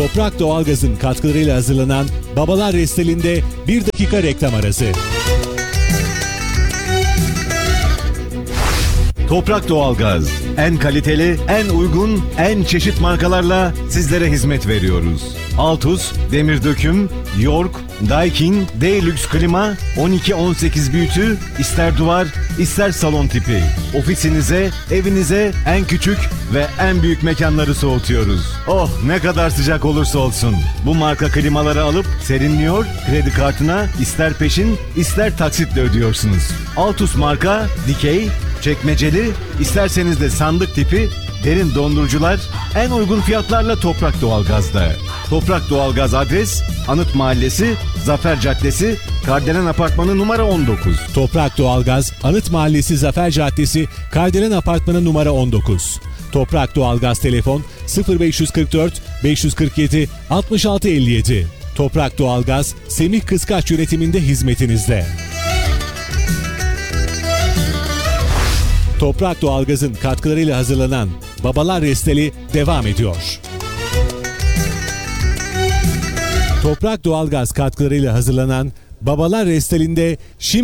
Toprak Doğalgaz'ın katkılarıyla hazırlanan Babalar Restel'inde 1 dakika reklam arası. Toprak Doğalgaz. En kaliteli, en uygun, en çeşit markalarla sizlere hizmet veriyoruz. Altus, Demir Döküm, York, Daikin, Deluxe Klima, 12-18 büyütü, ister duvar, ister salon tipi. Ofisinize, evinize en küçük ve en büyük mekanları soğutuyoruz. Oh, ne kadar sıcak olursa olsun. Bu marka klimaları alıp serinliyor, kredi kartına ister peşin, ister taksitle ödüyorsunuz. Altus marka, dikey, çekmeceli, isterseniz de sandık tipi derin dondurucular en uygun fiyatlarla Toprak Doğalgaz'da. Toprak Doğalgaz adres Anıt Mahallesi, Zafer Caddesi, Kardelen Apartmanı numara 19. Toprak Doğalgaz, Anıt Mahallesi, Zafer Caddesi, Kardelen Apartmanı numara 19. Toprak Doğalgaz telefon 0544 547 6657. Toprak Doğalgaz, Semih Kıskaç yönetiminde hizmetinizde. Toprak Doğalgaz'ın katkılarıyla hazırlanan Babalar Resteli devam ediyor. Toprak Doğalgaz katkılarıyla hazırlanan Babalar Restel'inde şimdi